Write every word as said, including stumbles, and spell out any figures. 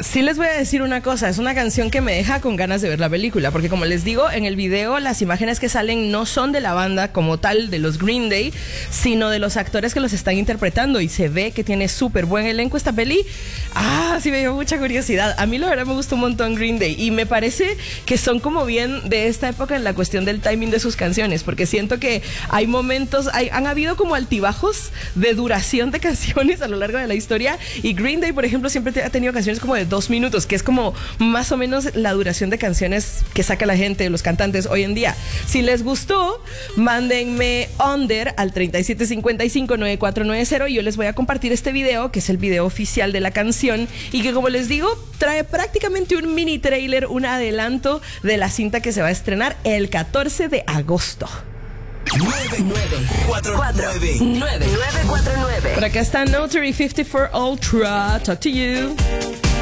Sí les voy a decir una cosa, es una canción que me deja con ganas de ver la película, porque como les digo, en el video las imágenes que salen no son de la banda como tal, de los Green Day, sino de los actores que los están interpretando, y se ve que tiene súper buen elenco esta peli. Ah, sí me dio mucha curiosidad. A mí la verdad me gusta un montón Green Day, y me parece que son como bien de esta época en la cuestión del timing de sus canciones, porque siento que hay momentos, hay, han habido como altibajos de duración de canciones a lo largo de la historia, y Green Day, por ejemplo, siempre ha tenido canciones como de dos minutos, que es como más o menos la duración de canciones que saca la gente, los cantantes hoy en día. Si les gustó, mándenme under al treinta y siete cincuenta y cinco noventa y cuatro noventa, y yo les voy a compartir este video, que es el video oficial de la canción, y que, como les digo, trae prácticamente un mini trailer, un adelanto de la cinta que se va a estrenar el catorce de agosto. nueve nueve cuatro nueve nueve nueve cuatro nueve. Por acá está Notary cincuenta y cuatro Ultra. Talk to you.